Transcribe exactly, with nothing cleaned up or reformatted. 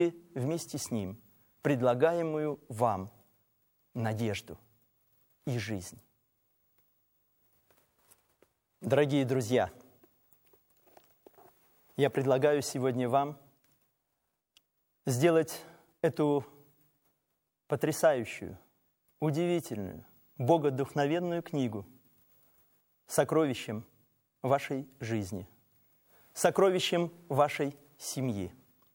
вместе с Ним предлагаемую вам надежду и жизнь. Дорогие друзья, я предлагаю сегодня вам сделать эту потрясающую, удивительную, богодухновенную книгу сокровищем вашей жизни, сокровищем вашей семьи.